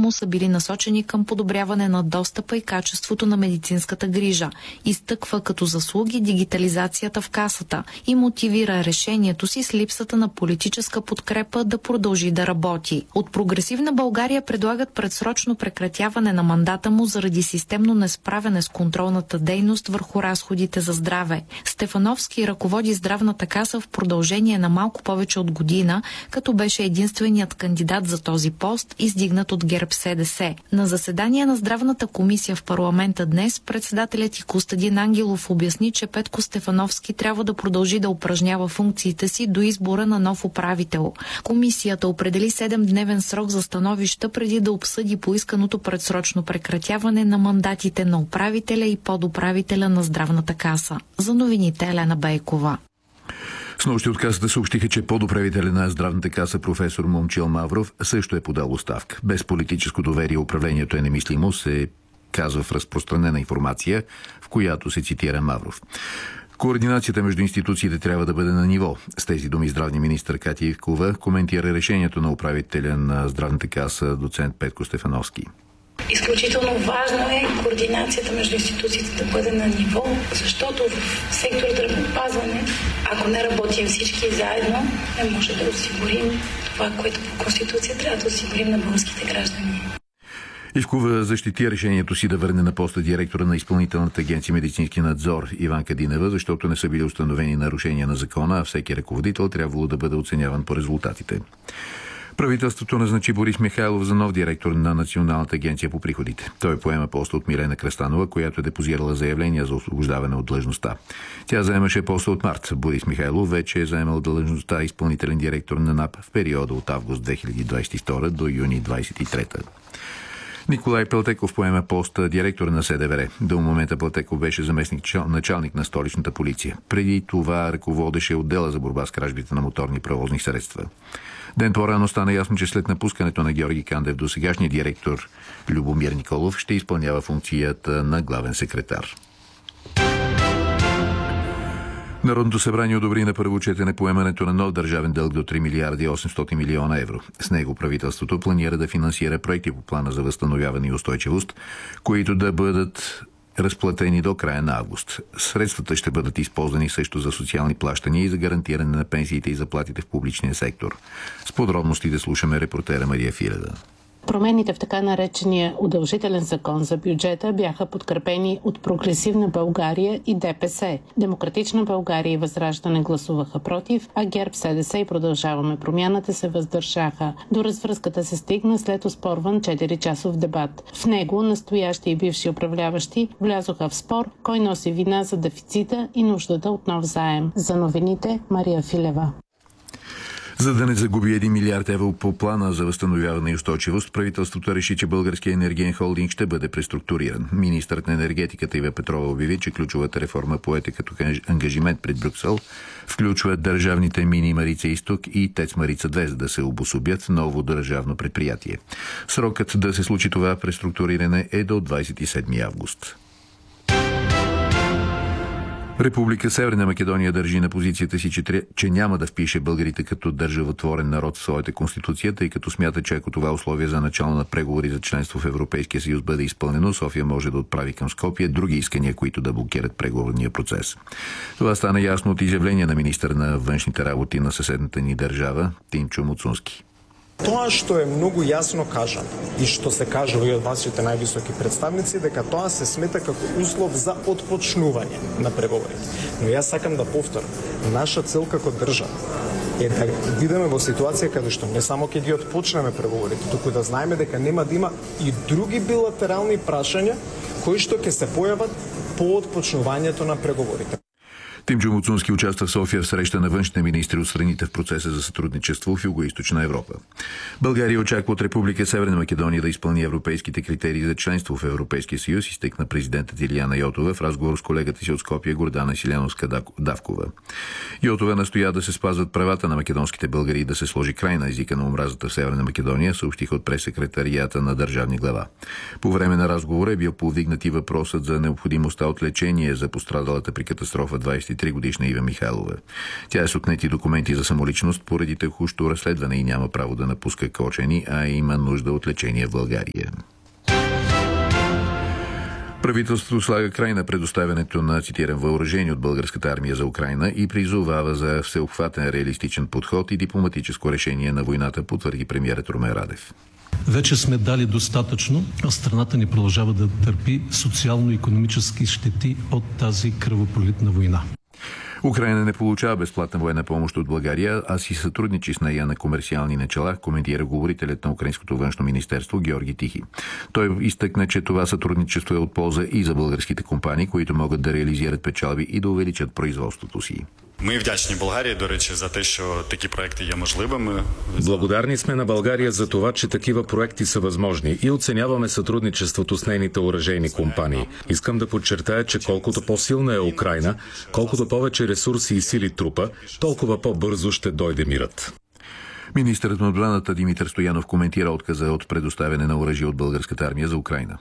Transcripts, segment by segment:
му са били насочени към подобряване на достъпа и качеството на медицинската грижа. Изтъква като заслуги дигитализацията в Касата и мотивира решението си с липсата на политическа подкрепа да продължи да работи. От Прогресивна България предлагат предсрочно прекратяване на мандата му заради системно несправяне с контролната дейност върху разходите за здраве. Стефановски ръководи Здравната каса в продължение на малко повече от година, като беше единственият кандидат за този пост, издигнат от ГЕРБ-СДС. На заседание на Здравната комисия в парламента днес председателят и Костадин Ангелов обясни, че Петко Стефановски трябва да продължи да упражнява функциите си до избора на нов управител. Комисията определи 7-дневен срок за становища преди да обсъди поисканото предсрочно прекратяване на мандатите на управителя и подуправителя на Здравната каса. За новините Елена Бейкова. Снощи от касата съобщиха, че подуправителя на Здравната каса професор Момчил Мавров също е подал оставка. Без политическо доверие управлението е немислимо, се казва в разпространена информация, в която се цитира Мавров. Координацията между институциите трябва да бъде на ниво. С тези думи здравния министър Катя Ивкова коментира решението на управителя на Здравната каса доцент Петко Стефановски. Изключително важно е координацията между институциите да бъде на ниво, защото в сектор здравеопазване, ако не работим всички заедно, не може да осигурим това, което по Конституция трябва да осигурим на българските граждани. Ивкова защити решението си да върне на поста директора на Изпълнителната агенция медицински надзор Иван Кадинева, защото не са били установени нарушения на закона, а всеки ръководител трябвало да бъде оценяван по резултатите. Правителството назначи Борис Михайлов за нов директор на Националната агенция по приходите. Той поема поста от Милена Кръстанова, която е депозирала заявление за освобождаване от длъжността. Тя заемаше поста от март. Борис Михайлов вече е заемал длъжността изпълнителен директор на НАП в периода от август 2022 до юни 2023. Николай Пелтеков поема поста директор на СДВР. До момента Пелтеков беше началник на столичната полиция. Преди това ръководеше отдела за борба с кражбите на моторни превозни средства. Ден по-рано стана ясно, че след напускането на Георги Кандев досегашният директор Любомир Николов ще изпълнява функцията на главен секретар. Народното събрание одобри на първо четене поемането на нов държавен дълг до 3 милиарда и 800 милиона евро. С него правителството планира да финансира проекти по плана за възстановяване и устойчивост, които да бъдат разплатени до края на август. Средствата ще бъдат използвани също за социални плащания и за гарантиране на пенсиите и заплатите в публичния сектор. С подробностите слушаме репортера Мария Филева. Промените в така наречения удължителен закон за бюджета бяха подкрепени от Прогресивна България и ДПС. Демократична България и Възраждане гласуваха против, а ГЕРБ, СДС и Продължаваме промяната се въздържаха. До развръзката се стигна след оспорван 4-часов дебат. В него настоящи и бивши управляващи влязоха в спор кой носи вина за дефицита и нуждата от нов заем. За новините Мария Филева. За да не загуби 1 милиард евро по плана за възстановяване и устойчивост, правителството реши, че Българския енергиен холдинг ще бъде преструктуриран. Министърът на енергетиката Ива Петрова обяви, че ключовата реформа, поета като ангажимент пред Брюксел, включва държавните мини Марица Изток и ТЕЦ Марица 2, за да се обособят ново държавно предприятие. Срокът да се случи това преструктуриране е до 27 август. Република Северна Македония държи на позицията си, че няма да впише българите като държавотворен народ в своята конституция, тъй като смята, че ако това условие за начало на преговори за членство в Европейския съюз бъде изпълнено, София може да отправи към Скопие други искания, които да блокират преговорния процес. Това стана ясно от изявление на министър на външните работи на съседната ни държава Тимчо Муцунски. Тоа што е многу јасно кажано и што се кажува и од вашите највисоки представници, дека тоа се смета како услов за отпочнување на преговорите. Но јас сакам да повторам, наша цел како држава е да бидеме во ситуација каде што не само ќе ги отпочнеме преговорите, туку да знаеме дека нема да има и други билатерални прашања кои што ќе се појават по отпочнувањето на преговорите. Тимчо Муцунски участва в София в среща на външните министри от страните в процеса за сътрудничество в Югоизточна Европа. България очаква от Република Северна Македония да изпълни европейските критерии за членство в Европейския съюз, изтъкна президентът Илияна Йотова в разговор с колегата си от Скопие Гордана Силяновска-Давкова. Йотова настоя да се спазват правата на македонските българи и да се сложи край на езика на омразата в Северна Македония, съобщиха от прес-секретарията на държавни глава. По време на разговора е бил повдигнат и въпросът за необходимостта от лечение за пострадалата при катастрофа 23 23-годишна Ива Михайлова. Тя е с отнети документи за самоличност поради текущо разследване и няма право да напуска Кочани, а има нужда от лечение в България. Правителството слага край на предоставянето на, цитирам, въоръжение от българската армия за Украйна и призовава за всеобхватен реалистичен подход и дипломатическо решение на войната, потвърди премиерът Румен Радев. Вече сме дали достатъчно, а страната ни продължава да търпи социално-икономически щети от тази кръвопролитна война. Украйна не получава безплатна военна помощ от България, а си сътрудничи с нея на комерциални начала, коментира говорителят на Украинското външно министерство Георги Тихи. Той изтъкна, че това сътрудничество е от полза и за българските компании, които могат да реализират печалби и да увеличат производството си. Ми вдячні Болгарії, до речі, за те, що такі проекти є можливими. Благодарни сме на България за това, че такива проекти са възможни и оценяваме сътрудничеството с нейните оръжейни компании. Искам да подчертая, че колкото по-силна е Украйна, колкото повече ресурси и сили трупа, толкова по-бързо ще дойде мирът. Министърът на отбраната Димитър Стоянов коментира отказа от предоставяне на оръжие от българската армия за Украйна.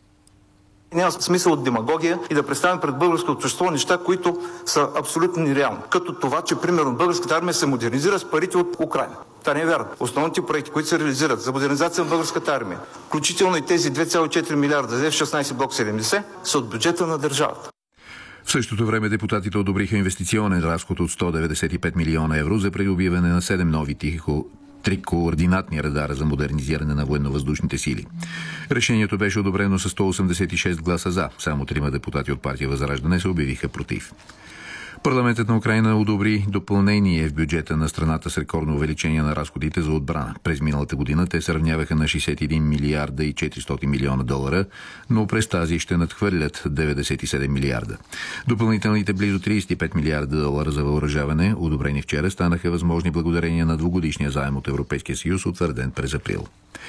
Няма смисъл от демагогия и да представим пред българското общество неща, които са абсолютно нереални. Като това, че примерно българската армия се модернизира с парите от Украйна. Това не е вярно. Основните проекти, които се реализират за модернизация на българската армия, включително и тези 2,4 милиарда за F-16 блок 70, са от бюджета на държавата. В същото време депутатите одобриха инвестиционен разход от 195 милиона евро за придобиване на 7 нови трикоординатни радара за модернизиране на военновъздушните сили. Решението беше одобрено с 186 гласа за. Само 3 депутати от партия Възраждане се обявиха против. Парламентът на Украйна одобри допълнение в бюджета на страната с рекордно увеличение на разходите за отбрана. През миналата година те се равняваха на 61 милиарда и 400 милиона долара, но през тази ще надхвърлят 97 милиарда. Допълнителните близо 35 милиарда долара за въоръжаване, одобрени вчера, станаха възможни благодарение на двугодишния заем от Европейския съюз, утвърден през април.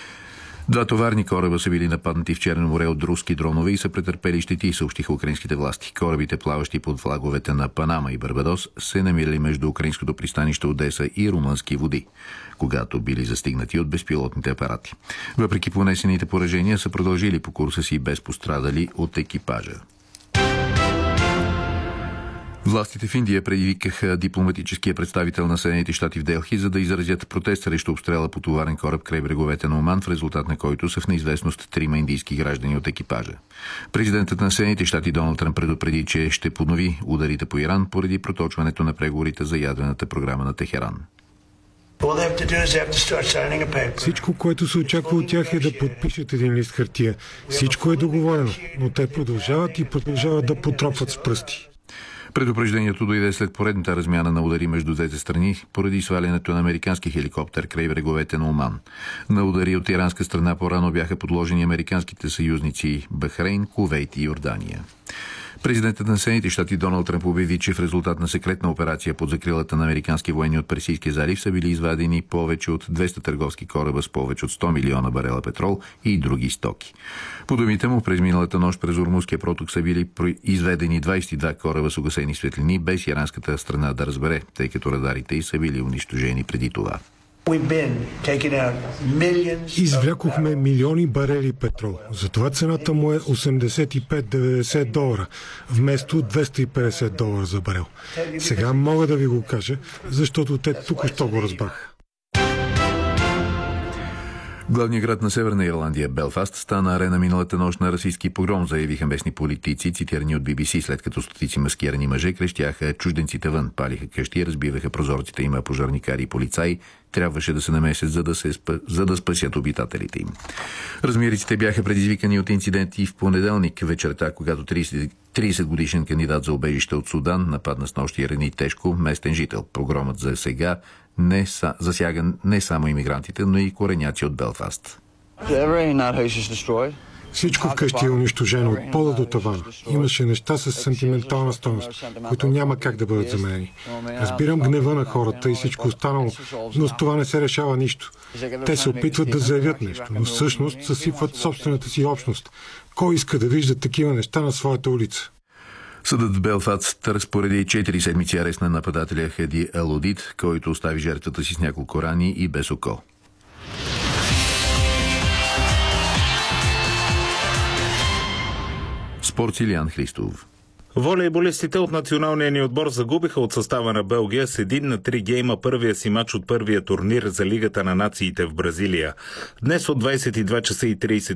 2 товарни кораба са били нападнати в Черно море от руски дронове и са претърпели щети, съобщиха украинските власти. Корабите, плаващи под флаговете на Панама и Барбадос, се намирали между украинското пристанище Одеса и румънски води, когато били застигнати от безпилотните апарати. Въпреки понесените поражения, са продължили по курса си без пострадали от екипажа. Властите в Индия предизвикаха дипломатическия представител на Съединените щати в Делхи, за да изразят протест срещу обстрела по товарен кораб край бреговете на Оман, в резултат на който са в неизвестност 3 индийски граждани от екипажа. Президентът на Съединените щати Доналд Тръмп предупреди, че ще поднови ударите по Иран поради проточването на преговорите за ядрената програма на Техеран. Всичко, което се очаква от тях, е да подпишат един лист хартия. Всичко е договорено, но те продължават да потропват с пръсти. Предупреждението дойде след поредната размяна на удари между двете страни поради свалянето на американски хеликоптер край бреговете на Оман. На удари от иранска страна по-рано бяха подложени американските съюзници Бахрейн, Кувейт и Йордания. Президентът на Съединените щати Доналд Тръмп обяви, че в резултат на секретна операция под закрилата на американски военни от Персийския залив са били извадени повече от 200 търговски кораба с повече от 100 милиона барела петрол и други стоки. По думите му, през миналата нощ през Ормузския проток са били изведени 22 кораба с угасени светлини, без иранската страна да разбере, тъй като радарите й са били унищожени преди това. Извлякохме милиони барели петрол. Затова цената му е 85-90 долара, вместо 250 долара за барел. Сега мога да ви го кажа, защото те току-що го разбраха. Главният град на Северна Ирландия, Белфаст, стана арена миналата нощ на расистски погром, заявиха местни политици, цитирани от BBC, след като стотици маскирани мъже крещяха чужденците вън, палиха къщи, разбиваха прозорците им, а пожарникари и полицаи трябваше да се намесят, за да спасят обитателите им. Размериците бяха предизвикани от инциденти в понеделник вечерта, когато 30-годишен кандидат за убежище от Судан нападна с нощи и рани тежко местен жител. Погромът за сега засяга не само имигрантите, но и кореняци от Белфаст. Всичко вкъщи е унищожено от пода до тавана. Имаше неща с сантиментална стойност, които няма как да бъдат заменени. Разбирам гнева на хората и всичко останало, но с това не се решава нищо. Те се опитват да заявят нещо, но всъщност съсипват собствената си общност. Кой иска да вижда такива неща на своята улица? Съдът в Белфаст разпореди 4 седмици арест на нападателя Хади Елодит, който остави жертвата си с няколко рани и без око. Спорт, Илиян Христов. Волейболистите от националния ни отбор загубиха от състава на Белгия с 1-3 гейма първия си мач от първия турнир за Лигата на нациите в Бразилия. Днес от 22 часа и 30